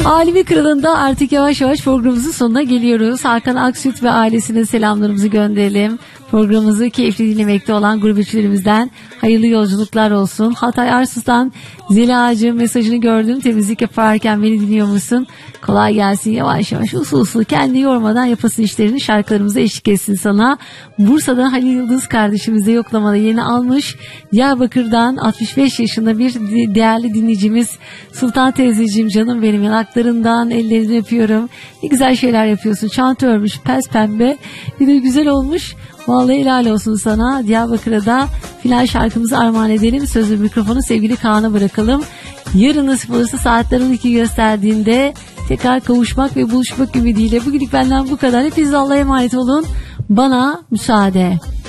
Alemi Kralı'nda artık yavaş yavaş programımızın sonuna geliyoruz. Hakan Aksüt ve ailesine selamlarımızı gönderelim. Programımızı keyifli dinlemekte olan gurbetçilerimizden hayırlı yolculuklar olsun. Hatay Arsuz'dan Zela'cığım mesajını gördüm. Temizlik yaparken beni dinliyor musun? Kolay gelsin, yavaş yavaş usul usul kendi yormadan yapasın işlerini, şarkılarımıza eşlik etsin sana. Bursa'da Halil Yıldız kardeşimiz de yoklamada yeni almış. Diyarbakır'dan 65 yaşında bir değerli dinleyicimiz Sultan teyzeciğim, canım benim, yanaklarından ellerini öpüyorum. Ne güzel şeyler yapıyorsun. Çanta örmüş pes pembe. Bir de güzel olmuş. Vallahi helal olsun sana. Diyarbakır'a da final şarkımızı armağan edelim. Sözü mikrofonu sevgili Kaan'a bırakalım. Yarın nasip olursa saatler 12 gösterdiğinde tekrar kavuşmak ve buluşmak ümidiyle. Bugünlük benden bu kadar. Hepiniz Allah'a emanet olun. Bana müsaade.